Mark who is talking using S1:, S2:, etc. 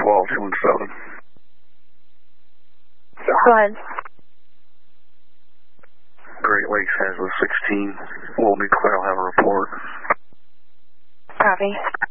S1: 12-217.
S2: Go ahead.
S1: Great Lakes has a 16. We'll be clear. I'll have a report.
S2: Copy.